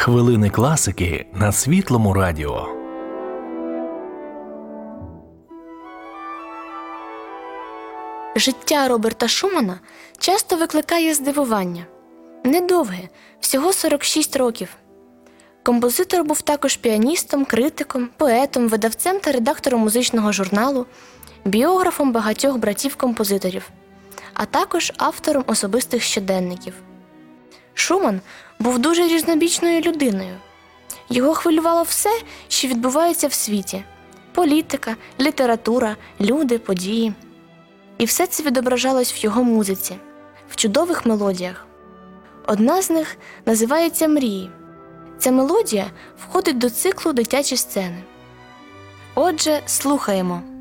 Хвилини класики на Світлому радіо. Життя Роберта Шумана часто викликає здивування. Недовге, всього 46 років. Композитор був також піаністом, критиком, поетом, видавцем та редактором музичного журналу, біографом багатьох братів-композиторів, а також автором особистих щоденників. Шуман був дуже різнобічною людиною. Його хвилювало все, що відбувається в світі – політика, література, люди, події. І все це відображалось в його музиці, в чудових мелодіях. Одна з них називається «Мрії». Ця мелодія входить до циклу «Дитячі сцени». Отже, слухаємо.